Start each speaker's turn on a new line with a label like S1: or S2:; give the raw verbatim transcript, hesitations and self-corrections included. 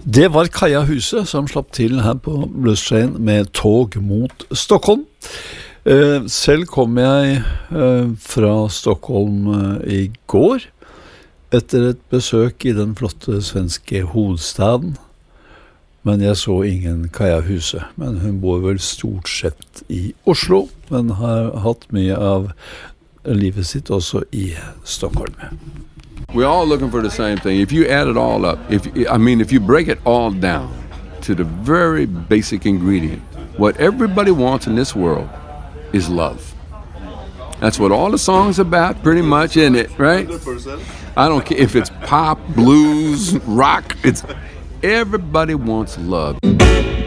S1: Det var Kaja Huse som slapp til her på Blues Train med tog mot Stockholm. Eh, selv kom jeg eh, fra Stockholm eh, i går etter et besøk i den flotte svenske hovedstaden. Men jeg så ingen Kaja Huse, men hun bor vel stort sett i Oslo, men har hatt mye av livet sitt også i Stockholm.
S2: We're all looking for the same thing. If you add it all up, if I mean, if you break it all down to the very basic ingredient, what everybody wants in this world is love. That's what all the songs are about, pretty much, isn't it, right? one hundred percent. I don't care if it's pop, blues, rock, it's everybody wants love.